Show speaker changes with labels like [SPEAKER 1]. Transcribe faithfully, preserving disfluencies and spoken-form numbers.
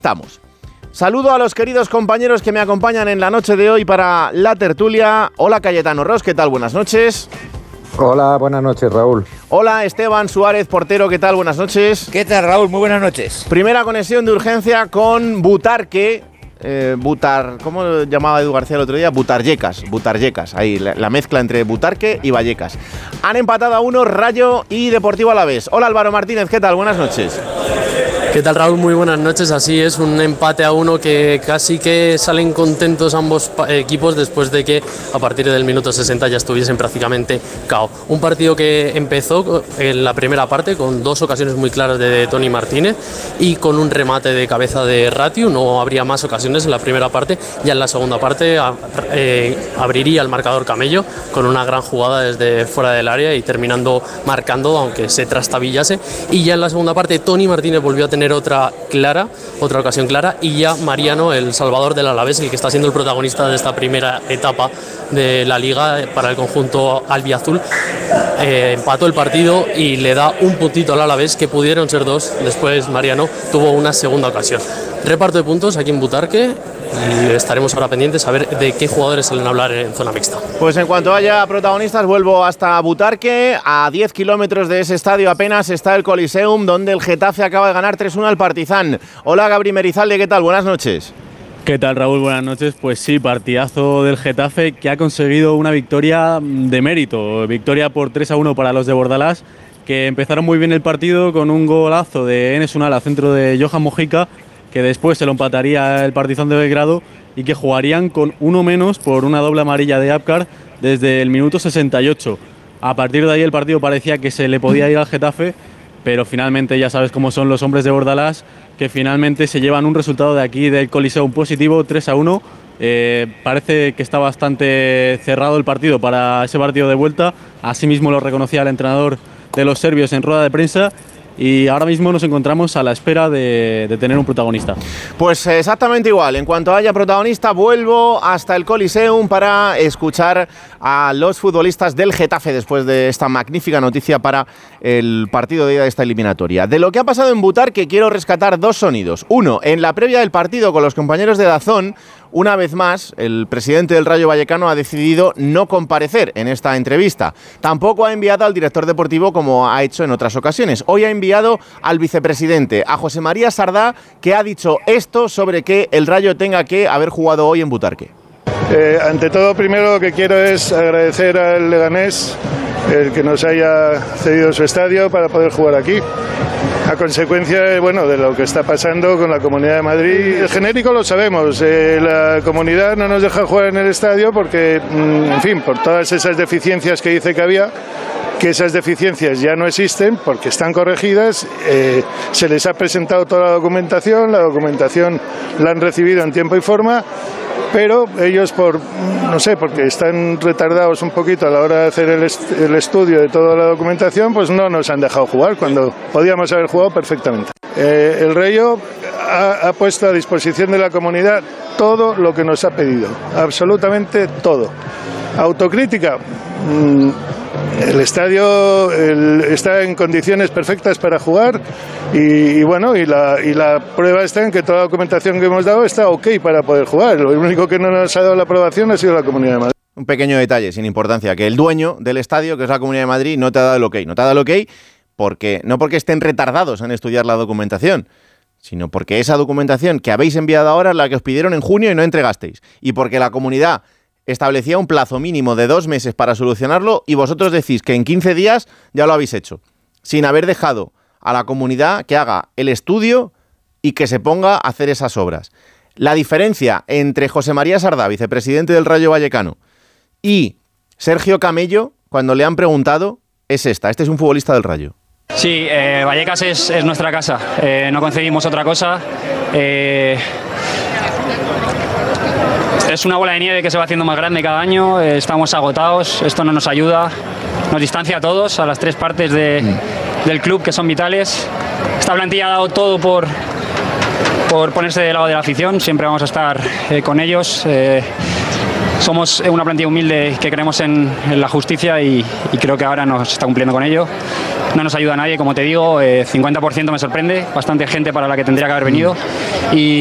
[SPEAKER 1] Estamos. Saludo a los queridos compañeros que me acompañan en la noche de hoy para la tertulia. Hola Cayetano Ros, ¿qué tal? Buenas noches.
[SPEAKER 2] Hola, buenas noches, Raúl.
[SPEAKER 1] Hola Esteban Suárez, portero, ¿qué tal? Buenas noches.
[SPEAKER 3] ¿Qué tal, Raúl? Muy buenas noches.
[SPEAKER 1] Primera conexión de urgencia con Butarque. Eh, Butar, ¿cómo lo llamaba Edu García el otro día? Butarllecas, Butarllecas, ahí la, la mezcla entre Butarque y Vallecas. Han empatado a uno Rayo y Deportivo Alavés. Hola Álvaro Martínez, ¿qué tal? Buenas noches.
[SPEAKER 4] ¿Qué tal, Raúl? Muy buenas noches. Así es, un empate a uno que casi que salen contentos ambos equipos después de que a partir del minuto sesenta ya estuviesen prácticamente K O. Un partido que empezó en la primera parte con dos ocasiones muy claras de Toni Martínez y con un remate de cabeza de Ratiu. No habría más ocasiones en la primera parte. Ya en la segunda parte eh, abriría el marcador Camello con una gran jugada desde fuera del área y terminando marcando, aunque se trastabillase. Y ya en la segunda parte Toni Martínez volvió a tener otra clara, otra ocasión clara, y ya Mariano, el salvador del Alavés, el que está siendo el protagonista de esta primera etapa de la Liga para el conjunto albiazul, eh, empató el partido y le da un puntito al Alavés, que pudieron ser dos. Después Mariano tuvo una segunda ocasión. Reparto de puntos aquí en Butarque y estaremos ahora pendientes a ver de qué jugadores salen a hablar en zona mixta.
[SPEAKER 1] Pues en cuanto haya protagonistas vuelvo hasta Butarque. A diez kilómetros de ese estadio apenas está el Coliseum, donde el Getafe acaba de ganar tres uno al Partizan. Hola Gabri Merizalde, ¿qué tal? Buenas noches.
[SPEAKER 5] ¿Qué tal, Raúl? Buenas noches. Pues sí, partidazo del Getafe, que ha conseguido una victoria de mérito. Victoria por tres a uno para los de Bordalás, que empezaron muy bien el partido con un golazo de Enes Unal a centro de Johan Mojica, que después se lo empataría el Partizan de Belgrado y que jugarían con uno menos por una doble amarilla de Apcar desde el minuto sesenta y ocho. A partir de ahí el partido parecía que se le podía ir al Getafe, pero finalmente ya sabes cómo son los hombres de Bordalás, que finalmente se llevan un resultado de aquí del Coliseum positivo, tres a uno. Eh, parece que está bastante cerrado el partido para ese partido de vuelta. Asimismo lo reconocía el entrenador de los serbios en rueda de prensa. Y ahora mismo nos encontramos a la espera de, de tener un protagonista.
[SPEAKER 1] Pues exactamente igual. En cuanto haya protagonista, vuelvo hasta el Coliseum para escuchar a los futbolistas del Getafe después de esta magnífica noticia para el partido de ida de esta eliminatoria. De lo que ha pasado en Butarque quiero rescatar dos sonidos. Uno, en la previa del partido con los compañeros de Dazón, una vez más, el presidente del Rayo Vallecano ha decidido no comparecer en esta entrevista. Tampoco ha enviado al director deportivo como ha hecho en otras ocasiones. Hoy ha enviado al vicepresidente, a José María Sardá, que ha dicho esto sobre que el Rayo tenga que haber jugado hoy en Butarque.
[SPEAKER 6] Eh, ante todo, primero lo que quiero es agradecer al Leganés el que nos haya cedido su estadio para poder jugar aquí. A consecuencia, bueno, de lo que está pasando con la Comunidad de Madrid. El genérico lo sabemos, eh, la comunidad no nos deja jugar en el estadio porque, en fin, por todas esas deficiencias que dice que había, que esas deficiencias ya no existen porque están corregidas, eh, se les ha presentado toda la documentación, la documentación la han recibido en tiempo y forma, pero ellos, por no sé, porque están retardados un poquito a la hora de hacer el, est el estudio de toda la documentación, pues no nos han dejado jugar cuando podíamos haber jugado perfectamente. Eh, el Rayo ha, ha puesto a disposición de la comunidad todo lo que nos ha pedido, absolutamente todo. Autocrítica. Mmm, El estadio el, está en condiciones perfectas para jugar y, y bueno, y la, y la prueba está en que toda la documentación que hemos dado está ok para poder jugar. Lo único que no nos ha dado la aprobación ha sido la Comunidad de Madrid.
[SPEAKER 1] Un pequeño detalle, sin importancia, que el dueño del estadio, que es la Comunidad de Madrid, no te ha dado el ok. No te ha dado el ok porque, no porque estén retardados en estudiar la documentación, sino porque esa documentación que habéis enviado ahora es la que os pidieron en junio y no entregasteis. Y porque la comunidad establecía un plazo mínimo de dos meses para solucionarlo y vosotros decís que en quince días ya lo habéis hecho, sin haber dejado a la comunidad que haga el estudio y que se ponga a hacer esas obras. La diferencia entre José María Sardá, vicepresidente del Rayo Vallecano, y Sergio Camello, cuando le han preguntado, es esta. Este es un futbolista del Rayo.
[SPEAKER 7] Sí, eh, Vallecas es, es nuestra casa, eh, no concebimos otra cosa. Eh... Es una bola de nieve que se va haciendo más grande cada año, eh, estamos agotados, esto no nos ayuda, nos distancia a todos, a las tres partes de, del club que son vitales. Esta plantilla ha dado todo por, por ponerse del lado de la afición, siempre vamos a estar eh, con ellos. Eh, somos una plantilla humilde que creemos en, en la justicia y, y creo que ahora nos está cumpliendo con ello. no nos ayuda a nadie, como te digo, eh, cincuenta por ciento me sorprende, bastante gente para la que tendría que haber venido. Y